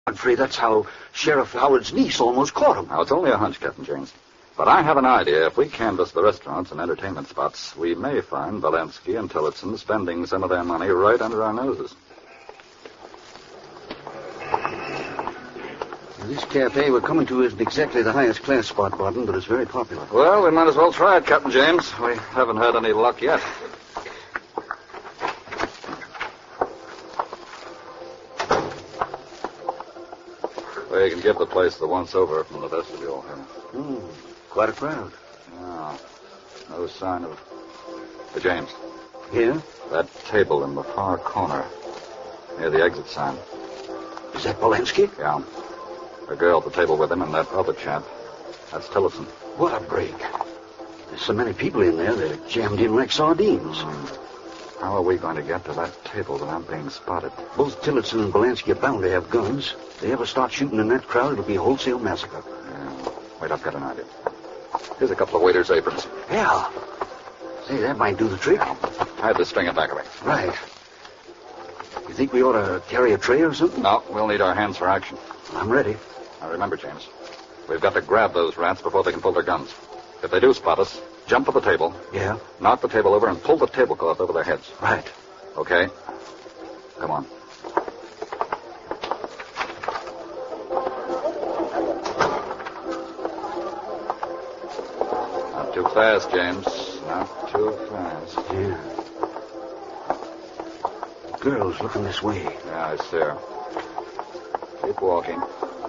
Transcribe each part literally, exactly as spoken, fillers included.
Godfrey, that's how Sheriff Howard's niece almost caught him. Now, it's only a hunch, Captain James. But I have an idea. If we canvass the restaurants and entertainment spots, we may find Valensky and Tillotson spending some of their money right under our noses. This cafe we're coming to isn't exactly the highest class spot, Barton, but it's very popular. Well, we might as well try it, Captain James. We haven't had any luck yet. We can give the place the once-over from the vestibule here. Hmm, quite a crowd. Yeah, no sign of... Uh, James. Yeah? That table in the far corner, near the exit sign. Is that Valensky? Yeah. The girl at the table with him and that other chap. That's Tillotson. What a break. There's so many people in there, they're jammed in like sardines. Mm. How are we going to get to that table without being spotted? Both Tillotson and Valensky are bound to have guns. If they ever start shooting in that crowd, it'll be a wholesale massacre. Yeah. Wait, I've got an idea. Here's a couple of waiters' aprons. Yeah. Say, that might do the trick. I had the string back away. Right. You think we ought to carry a tray or something? No, we'll need our hands for action. I'm ready. Now, remember, James, we've got to grab those rats before they can pull their guns. If they do spot us, jump for the table. Yeah? Knock the table over and pull the tablecloth over their heads. Right. Okay? Come on. Not too fast, James. Not too fast. Yeah. The girl's looking this way. Yeah, I see her. Keep walking.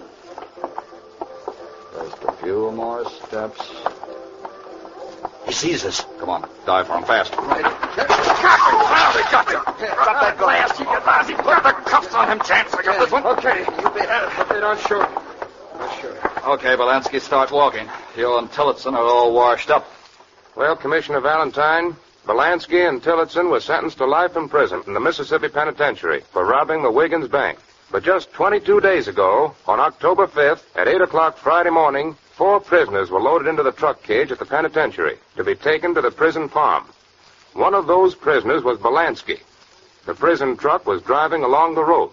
Just a few more steps. He sees us. Come on, dive for him fast. Right. Got him! Got him! Drop that glass, you get lousy. Put the cuffs on him, Chance. I got this one. Okay, you bet. Okay, don't shoot. Don't shoot. Okay, Valensky, start walking. You and Tillotson are all washed up. Well, Commissioner Valentine, Valansky and Tillotson were sentenced to life in prison in the Mississippi Penitentiary for robbing the Wiggins Bank. But just twenty-two days ago, on October fifth, at eight o'clock Friday morning, four prisoners were loaded into the truck cage at the penitentiary to be taken to the prison farm. One of those prisoners was Valansky. The prison truck was driving along the road.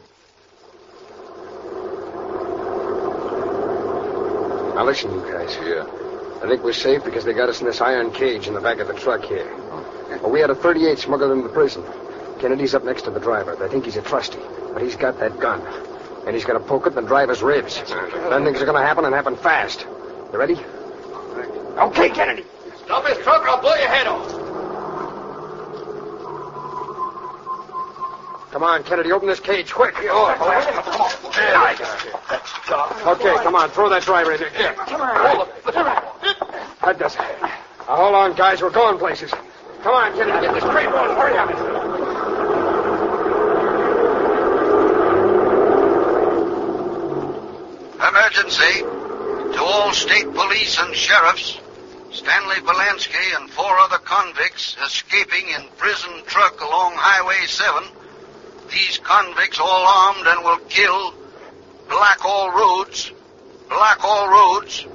Now listen, you guys. Yeah. I think we're safe because they got us in this iron cage in the back of the truck here. Well, we had a thirty-eight smuggled into the prison. Kennedy's up next to the driver. They think he's a trustee, but he's got that gun. And he's going to poke it in the driver's ribs. Then things are going to happen and happen fast. You ready? Okay, Kennedy. Stop his truck or I'll blow your head off. Come on, Kennedy, open this cage quick. Oh, come on. There I got it. Okay, come on, throw that driver in there. Here. Come on. That does it. Now, hold on, guys, we're going places. Come on, Kennedy, get this train rolling. Hurry up. Emergency to all state police and sheriffs. Stanley Valansky and four other convicts escaping in prison truck along Highway seven. These convicts all armed and will kill. Block all roads. Block all roads.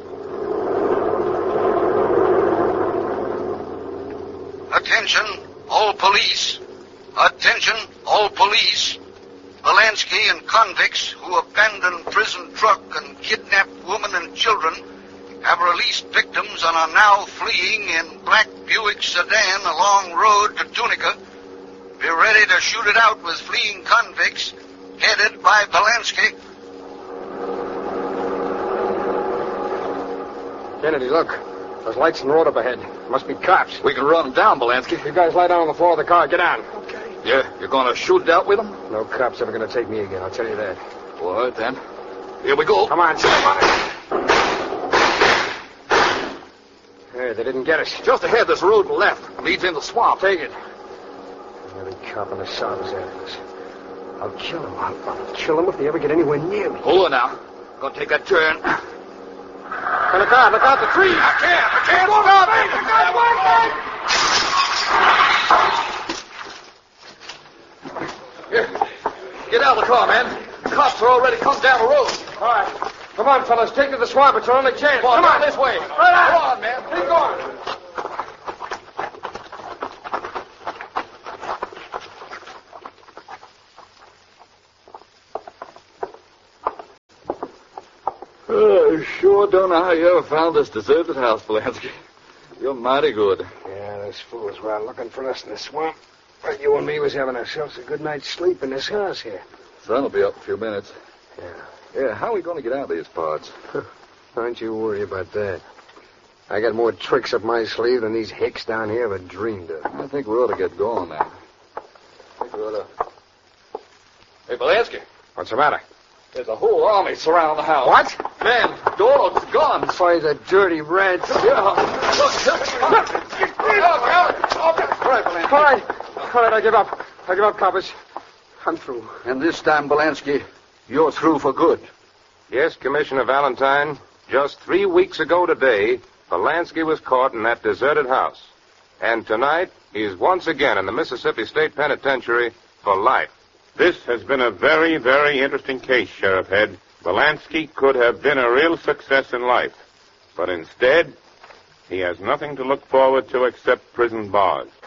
Attention, all police. Attention, all police. Valansky and convicts who abandoned prison truck and kidnapped women and children have released victims and are now fleeing in black Buick sedan along road to Tunica. Be ready to shoot it out with fleeing convicts headed by Valansky. Kennedy, look. There's lights in the road up ahead. Must be cops. We can run them down, Valansky. You guys lie down on the floor of the car. Get down. Okay. Yeah, you're going to shoot it out with them? No cop's ever going to take me again, I'll tell you that. All right, then. Here we go. Come on, sit on it. Hey, they didn't get us. Just ahead, this road to the left. Leads in the swamp. Take it. Every cop in the South is after us. I'll kill them. I'll, I'll kill them if they ever get anywhere near me. Hold on now. Gonna take that turn. And look out, look out, the trees. I can't, I can't. Look out, baby. Look out, look out. Here, get out of the car, man. Cops are already come down the road. All right. Come on, fellas. Take to the swamp. It's our only chance. Come on, Come on. this way. Right on. Come on, man. Keep going. Oh, I sure don't know how you ever found this deserted house, Belansky. You're mighty good. Yeah, those fools were out looking for us in the swamp. But you and me was having ourselves a good night's sleep in this house here. Sun'll be up in a few minutes. Yeah. Yeah, how are we going to get out of these parts? Don't you worry about that. I got more tricks up my sleeve than these hicks down here ever dreamed of. I think we ought to get going now. I think we ought to... Hey, Belansky. What's the matter? There's a whole army surrounding the house. What? Men, dogs, guns. By the dirty rats. Yeah. Look, all right, Belansky. All right. All right, I give up. I give up, coppers. I'm through. And this time, Belansky, you're through for good. Yes, Commissioner Valentine. Just three weeks ago today, Belansky was caught in that deserted house. And tonight, he's once again in the Mississippi State Penitentiary for life. This has been a very, very interesting case, Sheriff Head. Belansky could have been a real success in life. But instead, he has nothing to look forward to except prison bars.